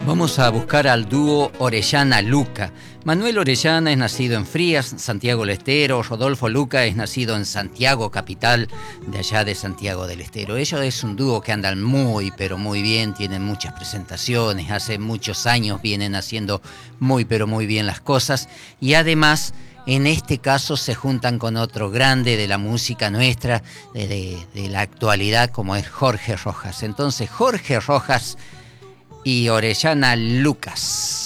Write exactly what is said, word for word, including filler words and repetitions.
Vamos a buscar al dúo Orellana-Luca. Manuel Orellana es nacido en Frías, Santiago del Estero. Rodolfo Luca es nacido en Santiago, capital de allá de Santiago del Estero. Ellos es un dúo que andan muy, pero muy bien, tienen muchas presentaciones, hace muchos años vienen haciendo muy, pero muy bien las cosas. Y además, en este caso se juntan con otro grande de la música nuestra, de, de, de la actualidad, como es Jorge Rojas. Entonces, Jorge Rojas y Orellana Lucas.